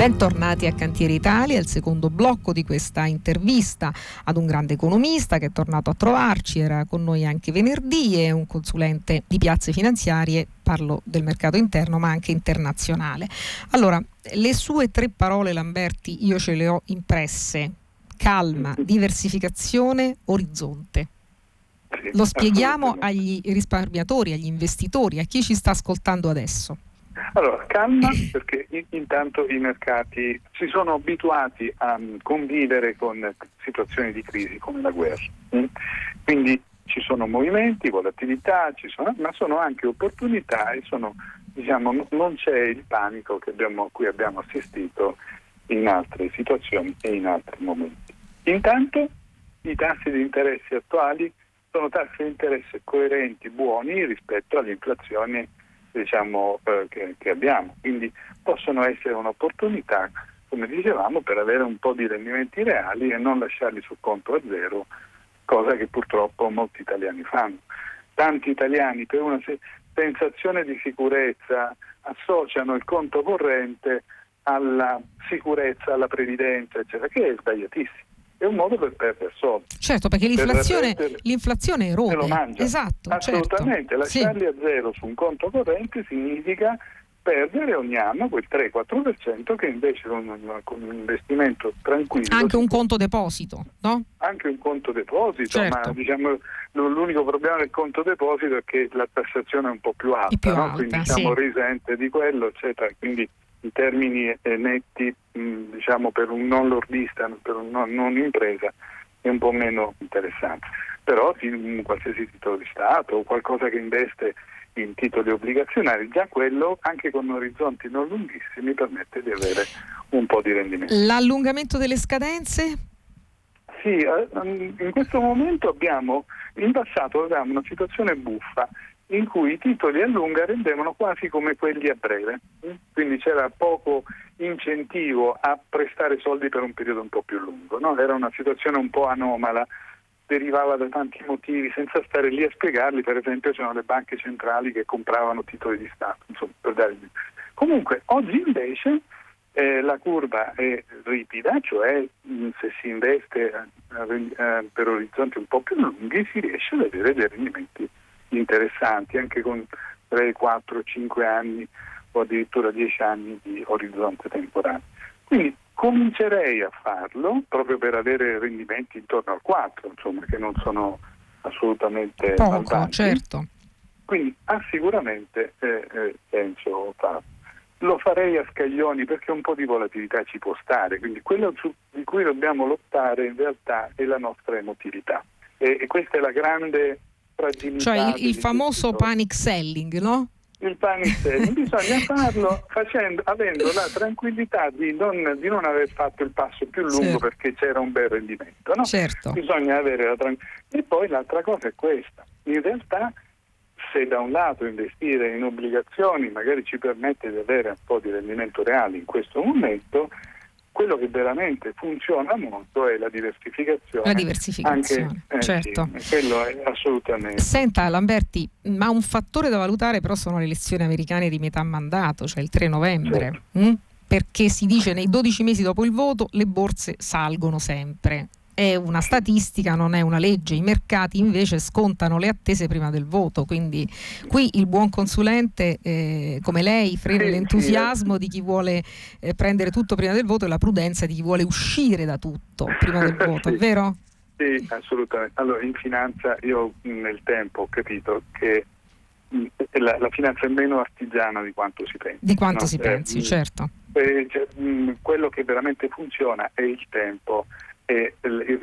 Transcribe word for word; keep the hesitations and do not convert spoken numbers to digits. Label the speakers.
Speaker 1: Bentornati a Cantiere Italia, il secondo blocco di questa intervista ad un grande economista che è tornato a trovarci, era con noi anche venerdì, è un consulente di piazze finanziarie, parlo del mercato interno ma anche internazionale. Allora, le sue tre parole, Lamberti, io ce le ho impresse: calma, diversificazione, orizzonte. Lo spieghiamo agli risparmiatori, agli investitori, a chi ci sta ascoltando adesso.
Speaker 2: Allora, calma, perché intanto i mercati si sono abituati a convivere con situazioni di crisi come la guerra. Quindi ci sono movimenti, volatilità, ci sono, ma sono anche opportunità e sono, diciamo, non c'è il panico che abbiamo, a cui abbiamo assistito in altre situazioni e in altri momenti. Intanto i tassi di interesse attuali sono tassi di interesse coerenti, buoni rispetto all'inflazione, diciamo, eh, che, che abbiamo, quindi possono essere un'opportunità, come dicevamo, per avere un po' di rendimenti reali e non lasciarli sul conto a zero, cosa che purtroppo molti italiani fanno. Tanti italiani, per una se- sensazione di sicurezza, associano il conto corrente alla sicurezza, alla previdenza, eccetera, che è sbagliatissimo. È un modo per perdere soldi.
Speaker 1: Certo, perché l'inflazione,
Speaker 2: per perdere,
Speaker 1: l'inflazione erode.
Speaker 2: lo mangia.
Speaker 1: Esatto,
Speaker 2: assolutamente,
Speaker 1: certo.
Speaker 2: Lasciarli
Speaker 1: sì.
Speaker 2: a zero su un conto corrente significa perdere ogni anno quel tre quattro per cento che invece con un, con un investimento tranquillo.
Speaker 1: Anche un conto deposito, no?
Speaker 2: Anche un conto deposito,
Speaker 1: certo.
Speaker 2: ma diciamo l'unico problema del conto deposito è che la tassazione è un po' più alta,
Speaker 1: più
Speaker 2: no?
Speaker 1: alta
Speaker 2: Quindi siamo
Speaker 1: sì.
Speaker 2: risente di quello, eccetera. Quindi in termini eh, netti, mh, diciamo per un non lordista, per un non, non impresa, è un po' meno interessante. Però in qualsiasi titolo di Stato o qualcosa che investe in titoli obbligazionari, già quello, anche con orizzonti non lunghissimi, permette di avere un po' di rendimento.
Speaker 1: L'allungamento delle scadenze?
Speaker 2: Sì, in questo momento abbiamo, in passato avevamo una situazione buffa in cui i titoli a lunga rendevano quasi come quelli a breve, quindi c'era poco incentivo a prestare soldi per un periodo un po' più lungo, no? Era una situazione un po' anomala, derivava da tanti motivi, senza stare lì a spiegarli. Per esempio c'erano le banche centrali che compravano titoli di Stato, insomma, per dare... Comunque oggi invece eh, la curva è ripida, cioè mh, se si investe eh, eh, per orizzonti un po' più lunghi si riesce ad avere dei rendimenti interessanti anche con tre, quattro, cinque anni o addirittura dieci anni di orizzonte temporale. Quindi comincerei a farlo proprio per avere rendimenti intorno al quattro, insomma, che non sono assolutamente
Speaker 1: poco,
Speaker 2: albanti.
Speaker 1: certo.
Speaker 2: Quindi ha sicuramente eh, eh, senso farlo. Lo farei a scaglioni perché un po' di volatilità ci può stare, quindi quello su, di cui dobbiamo lottare in realtà è la nostra emotività e, e questa è la grande fragilità.
Speaker 1: Cioè il, il famoso panic selling, no?
Speaker 2: Il panic selling bisogna farlo facendo, avendo la tranquillità di non, di non aver fatto il passo più lungo, certo, perché c'era un bel rendimento, no?
Speaker 1: Certo.
Speaker 2: Bisogna avere la tranquillità. E poi l'altra cosa è questa: in realtà, se da un lato investire in obbligazioni magari ci permette di avere un po' di rendimento reale in questo momento, quello che veramente funziona molto è la diversificazione.
Speaker 1: La diversificazione,
Speaker 2: anche, eh,
Speaker 1: certo.
Speaker 2: Sì, quello è assolutamente.
Speaker 1: Senta Lamberti, ma un fattore da valutare però sono le elezioni americane di metà mandato, cioè il tre novembre,
Speaker 2: certo.
Speaker 1: mh? Perché si dice nei dodici mesi dopo il voto le borse salgono sempre. È una statistica, non è una legge. I mercati invece scontano le attese prima del voto, quindi qui il buon consulente eh, come lei frena
Speaker 2: sì,
Speaker 1: l'entusiasmo
Speaker 2: sì,
Speaker 1: di chi vuole eh, prendere tutto prima del voto e la prudenza di chi vuole uscire da tutto prima del voto,
Speaker 2: sì,
Speaker 1: è vero?
Speaker 2: Sì, assolutamente. Allora, in finanza io nel tempo ho capito che la, la finanza è meno artigiana di quanto si pensi.
Speaker 1: Di quanto
Speaker 2: no?
Speaker 1: si
Speaker 2: eh,
Speaker 1: pensi, certo.
Speaker 2: Eh, cioè, mh, quello che veramente funziona è il tempo e il